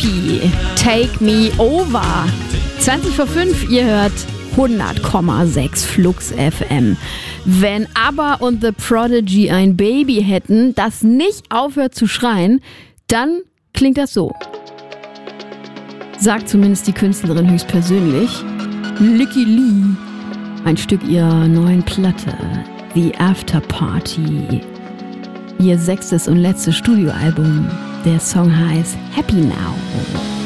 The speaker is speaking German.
Lucky, Take Me Over. 20 vor 5, ihr hört 100,6 Flux FM. Wenn ABBA und The Prodigy ein Baby hätten, das nicht aufhört zu schreien, dann klingt das so. Sagt zumindest die Künstlerin höchstpersönlich. Lykke Li. Ein Stück ihrer neuen Platte, The After Party. Ihr 6. und letztes Studioalbum. Der Song heißt Happy Now.